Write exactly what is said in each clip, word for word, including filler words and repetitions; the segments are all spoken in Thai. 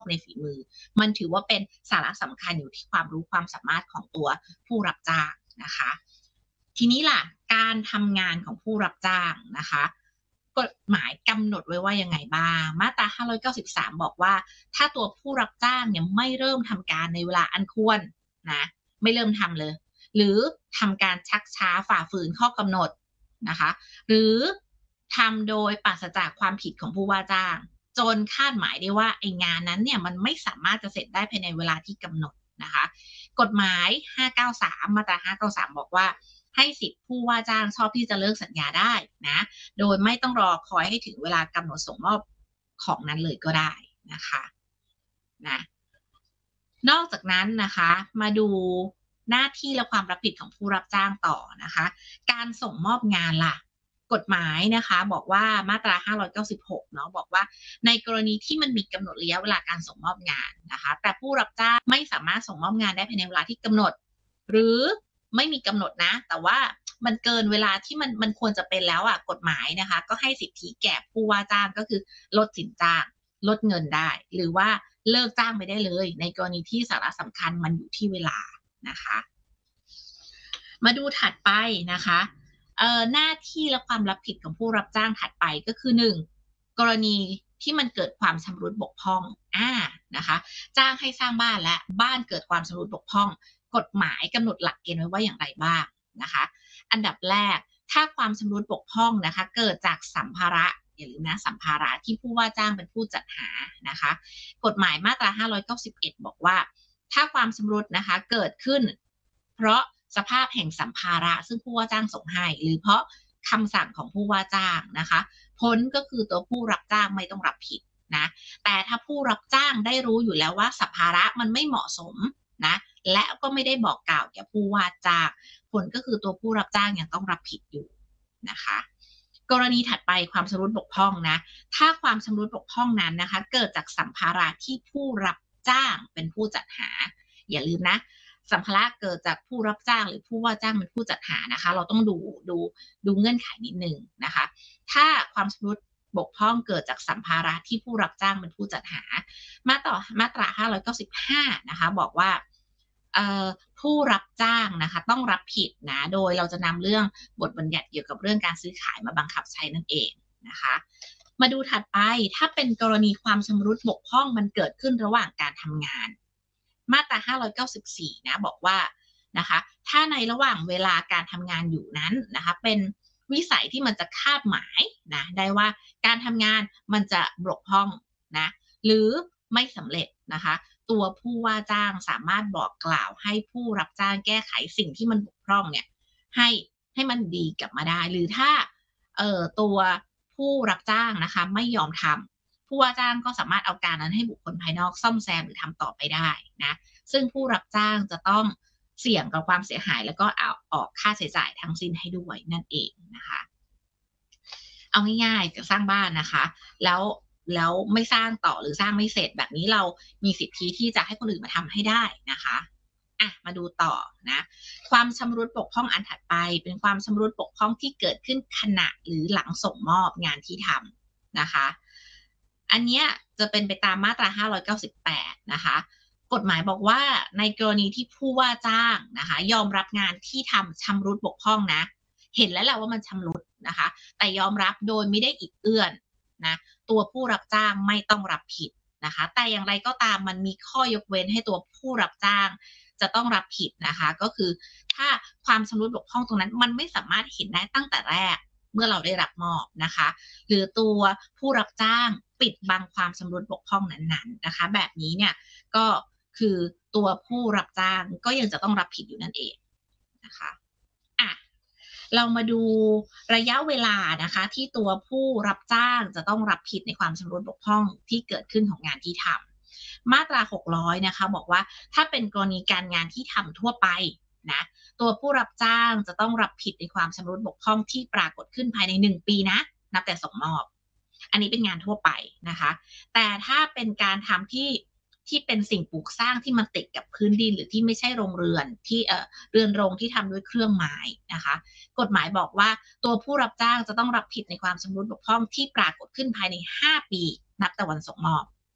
ในฝีมือมันถือว่าเป็นสาระสำคัญอยู่ที่ความรู้ความสามารถของตัวผู้รับจ้างนะคะทีนี้ล่ะการทำงานของผู้รับจ้างนะคะกฎหมายกำหนดไว้ว่ายังไงบ้างมาตราห้าร้อยเก้าสิบสามบอกว่าถ้าตัวผู้รับจ้างเนี่ยไม่เริ่มทำการในเวลาอันควรนะไม่เริ่มทำเลยหรือทำการชักช้าฝ่าฝืนข้อกำหนดนะคะหรือทำโดยปราศจากความผิดของผู้ว่าจ้างจนคาดหมายได้ว่าไอ้งานนั้นเนี่ยมันไม่สามารถจะเสร็จได้ภายในเวลาที่กำหนดนะคะกฎหมายห้าเก้าสามมาตราห้าเก้าสามบอกว่าให้สิทธิผู้ว่าจ้างชอบที่จะเลิกสัญญาได้นะโดยไม่ต้องรอคอยให้ถึงเวลากำหนดส่งมอบของนั้นเลยก็ได้นะคะนะนอกจากนั้นนะคะมาดูหน้าที่และความรับผิดของผู้รับจ้างต่อนะคะการส่งมอบงานล่ะกฎหมายนะคะบอกว่ามาตราห้าร้อยเก้าสิบหกเนาะบอกว่าในกรณีที่มันมีกำหนดระยะเวลาการส่งมอบงานนะคะแต่ผู้รับจ้างไม่สามารถส่งมอบงานได้ภายในเวลาที่กำหนดหรือไม่มีกำหนดนะแต่ว่ามันเกินเวลาที่มันมันควรจะเป็นแล้วอ่ะกฎหมายนะคะก็ให้สิทธิแก่ผู้ว่าจ้างก็คือลดสินจ้างลดเงินได้หรือว่าเลิกจ้างไปได้เลยในกรณีที่สาระสำคัญมันอยู่ที่เวลานะคะมาดูถัดไปนะคะเอ่อหน้าที่และความรับผิดของผู้รับจ้างถัดไปก็คือหนึ่งกรณีที่มันเกิดความชำรุดบกพร่องอ่านะคะจ้างให้สร้างบ้านและบ้านเกิดความชำรุดบกพร่องกฎหมายกำหนดหลักเกณฑ์ไว้ว่าอย่างไรบ้างนะคะอันดับแรกถ้าความชำรุดบกพร่องนะคะเกิดจากสัมภาระอย่าลืมนะสัมภาระที่ผู้ว่าจ้างเป็นผู้จัดหานะคะกฎหมายมาตราห้าร้อยเก้าสิบเอ็ดบอกว่าถ้าความชำรุดนะคะเกิดขึ้นเพราะสภาพแห่งสัมภาระซึ่งผู้ว่าจ้างส่งให้หรือเพราะคำสั่งของผู้ว่าจ้างนะคะผลก็คือตัวผู้รับจ้างไม่ต้องรับผิดนะแต่ถ้าผู้รับจ้างได้รู้อยู่แล้วว่าสัมภาระมันไม่เหมาะสมนะและก็ไม่ได้บอกกล่าวแก่ผู้ว่าจ้างผลก็คือตัวผู้รับจ้างยังต้องรับผิดอยู่นะคะกรณีถัดไปความชำรุดบกพร่องนะถ้าความชำรุดบกพร่องนั้นนะคะเกิดจากสัมภาระที่ผู้รับจ้างเป็นผู้จัดหาอย่าลืมนะสัมภาระเกิดจากผู้รับจ้างหรือผู้ว่าจ้างเป็นผู้จัดหานะคะเราต้องดูดูดูเงื่อนไขนิดนึงนะคะถ้าความชำรุดบกพร่องเกิดจากสัมภาระที่ผู้รับจ้างเป็นผู้จัดหามาต่อมาตราห้าร้อยเก้าสิบห้านะคะบอกว่าผู้รับจ้างนะคะต้องรับผิดนะโดยเราจะนำเรื่องบทบัญญัติเกี่ยวกับเรื่องการซื้อขายมาบังคับใช้นั่นเองนะคะมาดูถัดไปถ้าเป็นกรณีความชำรุดบกพร่องมันเกิดขึ้นระหว่างการทำงานมาตราห้าร้อยเก้าสิบสี่นะบอกว่านะคะถ้าในระหว่างเวลาการทำงานอยู่นั้นนะคะเป็นวิสัยที่มันจะคาดหมายนะได้ว่าการทำงานมันจะบกพร่องนะหรือไม่สำเร็จนะคะตัวผู้ว่าจ้างสามารถบอกกล่าวให้ผู้รับจ้างแก้ไขสิ่งที่มันบกพร่องเนี่ยให้ให้มันดีกลับมาได้หรือถ้าเอ่อตัวผู้รับจ้างนะคะไม่ยอมทำผู้ว่าจ้างก็สามารถเอาการนั้นให้บุคคลภายนอกซ่อมแซมหรือทำต่อไปได้นะซึ่งผู้รับจ้างจะต้องเสี่ยงกับความเสียหายแล้วก็เอาออกค่าใช้จ่ายทั้งสิ้นให้ด้วยนั่นเองนะคะเอาง่ายๆจะสร้างบ้านนะคะแล้วแล้วไม่สร้างต่อหรือสร้างไม่เสร็จแบบนี้เรามีสิทธิที่จะให้คนอื่นมาทำให้ได้นะคะอ่ะมาดูต่อนะความชำรุดบกพร่องอันถัดไปเป็นความชำรุดบกพร่องที่เกิดขึ้นขณะหรือหลังส่งมอบงานที่ทำนะคะอันนี้จะเป็นไปตามมาตราห้าร้อยเก้าสิบแปดนะคะกฎหมายบอกว่าในกรณีที่ผู้ว่าจ้างนะคะยอมรับงานที่ทำชำรุดบกพร่องนะเห็นแล้วแหละว่ามันชำรุดนะคะแต่ยอมรับโดยไม่ได้อิดเอื้อนนะตัวผู้รับจ้างไม่ต้องรับผิดนะคะแต่อย่างไรก็ตามมันมีข้อยกเว้นให้ตัวผู้รับจ้างจะต้องรับผิดนะคะก็คือถ้าความชำรุดบกพร่องตรงนั้นมันไม่สามารถเห็นได้ตั้งแต่แรกเมื่อเราได้รับมอบนะคะหรือตัวผู้รับจ้างปิดบังความชำรุดบกพร่องนั้นๆนะคะแบบนี้เนี่ยก็คือตัวผู้รับจ้างก็ยังจะต้องรับผิดอยู่นั่นเองนะคะอ่ะเรามาดูระยะเวลานะคะที่ตัวผู้รับจ้างจะต้องรับผิดในความชำรุดบกพร่องที่เกิดขึ้นของงานที่ทำมาตราหกร้อยนะคะบอกว่าถ้าเป็นกรณีการงานที่ทำทั่วไปนะตัวผู้รับจ้างจะต้องรับผิดในความชำรุดบกพร่องที่ปรากฏขึ้นภายในหนึ่งปีนะนับแต่ส่งมอบอันนี้เป็นงานทั่วไปนะคะแต่ถ้าเป็นการทำที่ที่เป็นสิ่งปลูกสร้างที่มันติดกับพื้นดินหรือที่ไม่ใช่โรงเรือนที่เอ่อเรือนโรงที่ทำด้วยเครื่องไม้นะคะกฎหมายบอกว่าตัวผู้รับจ้างจะต้องรับผิดในความชำรุดบกพร่องที่ปรากฏขึ้นภายในห้าปีนับแต่วันส่งมอบ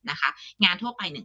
นะคะงานทั่วไปหนึ่ง